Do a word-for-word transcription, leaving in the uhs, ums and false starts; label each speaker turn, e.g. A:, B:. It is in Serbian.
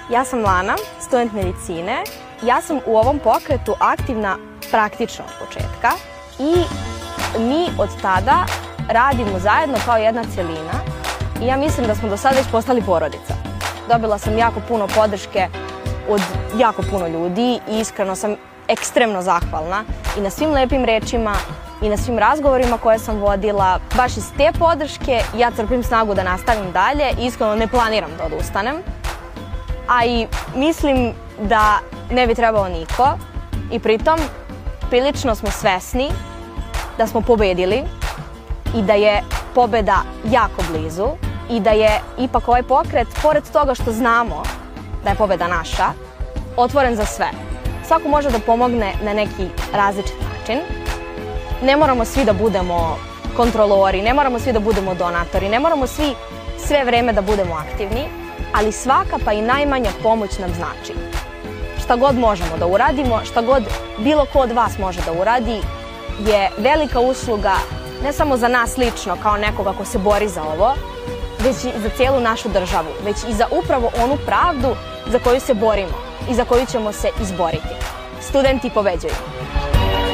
A: Ja sam Lana, student medicine. Ja sam u ovom pokretu aktivna praktično od početka i mi od tada radimo zajedno kao jedna celina i ja mislim da smo do sada već postali porodica. Dobila sam jako puno podrške od jako puno ljudi i iskreno sam ekstremno zahvalna i na svim lepim rečima i na svim razgovorima koje sam vodila. Baš iz te podrške ja crpim snagu da nastavim dalje i iskreno ne planiram da odustanem. A i mislim da ne bi trebao niko i pritom prilično smo svesni da smo pobedili i da je pobeda jako blizu i da je ipak ovaj pokret, pored toga što znamo da je pobeda naša, otvoren za sve. Svako može da pomogne na neki različit način. Ne moramo svi da budemo kontrolori, ne moramo svi da budemo donatori, ne moramo svi sve vreme da budemo aktivni, ali svaka pa i najmanja pomoć nam znači. Šta god možemo da uradimo, šta god bilo ko od vas može da uradi, je velika usluga ne samo za nas lično kao nekoga ko se bori za ovo, već i za cijelu našu državu, već i za upravo onu pravdu za koju se borimo i za koju ćemo se izboriti. Studenti pobeđuju!